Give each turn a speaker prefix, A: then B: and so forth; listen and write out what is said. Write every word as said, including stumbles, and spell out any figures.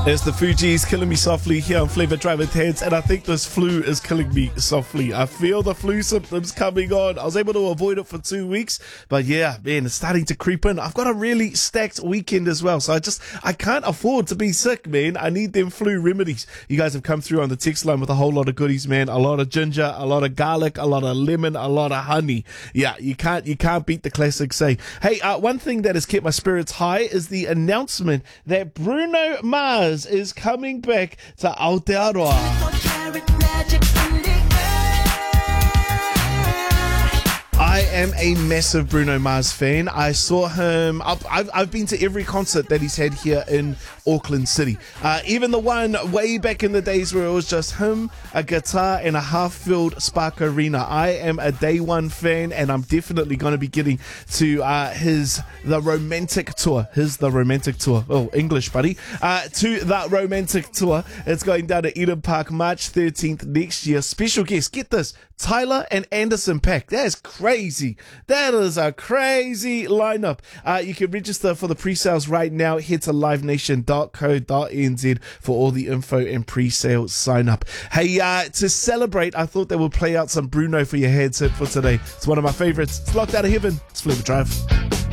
A: It's the Fugees killing me softly here on Flavor Drive with Heads, and I think this flu is killing me softly. I feel the flu symptoms coming on. I was able to avoid it for two weeks, but yeah, man, it's starting to creep in. I've got a really stacked weekend as well, so I just, I can't afford to be sick, man. I need them flu remedies. You guys have come through on the text line with a whole lot of goodies, man. A lot of ginger, a lot of garlic, a lot of lemon, a lot of honey. Yeah, you can't, you can't beat the classics, say. Hey, uh, one thing that has kept my spirits high is the announcement that Bruno Mars is coming back to Aotearoa. I am a massive Bruno Mars fan. I saw him, I've, I've, I've been to every concert that he's had here in Auckland City. Uh, even the one way back in the days where it was just him, a guitar, and a half-filled Spark Arena. I am a day one fan, and I'm definitely going to be getting to uh, his The Romantic Tour. His The Romantic Tour. Oh, English, buddy. Uh, to The Romantic Tour. It's going down to Eden Park March thirteenth next year. Special guest, get this, Tyler and Anderson .Paak. That is crazy. That is a crazy lineup. Uh, you can register for the pre-sales right now. Head to live nation dot co dot n z for all the info and pre-sale sign up. Hey, uh, to celebrate, I thought they would play out some Bruno for your headset for today. It's one of my favorites. It's Locked Out of Heaven. It's Flavor Drive.